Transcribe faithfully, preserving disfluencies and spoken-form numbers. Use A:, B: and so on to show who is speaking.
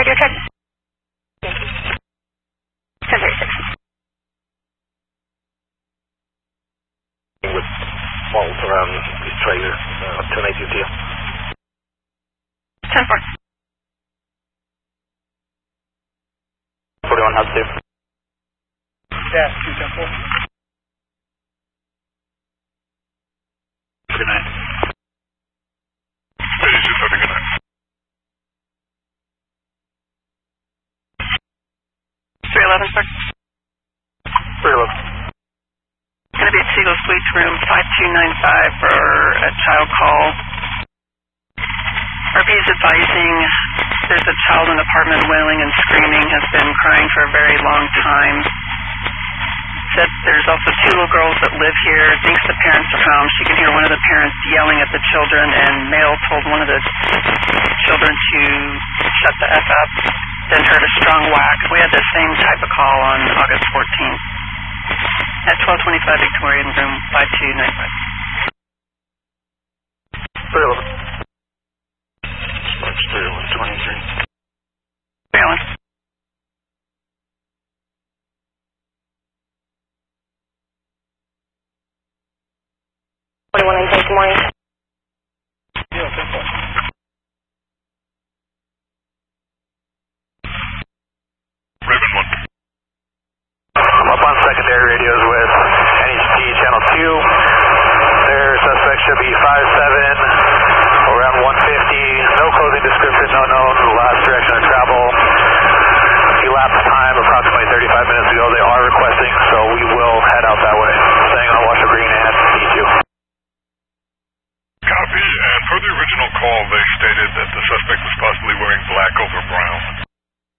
A: radio check. ten thirty-six.
B: With fault around the trailer, uh, ten eighty to you.
A: ten four.
B: forty-one, how's two?
C: Dash two ten four.
B: Good night.
D: eighty-six, have a good night.
A: three eleven, sir.
B: three eleven.
A: Going to be at Siegel Suites, room five two nine five for a child call. R P is advising there's a child in the apartment wailing and screaming, has been crying for a very long time. Said there's also two little girls that live here, thinks the parents are home. She can hear one of the parents yelling at the children, and Male told one of the children to shut the F up, then heard a strong whack. We had the same type of call on August fourteenth at twelve twenty-five Victorian, room five two nine five.
B: three eleven. That's three eleven twenty-three.
A: three eleven.
E: forty-one intake, good morning.
C: Yeah, ten four.
D: Raven one.
B: I'm up on secondary radios with N H T channel two. Their suspect should be five seven, around one fifty. No closing description, no known. Last direction of travel. Elapsed time approximately thirty-five minutes ago. They are requesting, so we will head out that way. Staying on Washoe Green and E two.
D: Copy, and per the original call, they stated that the suspect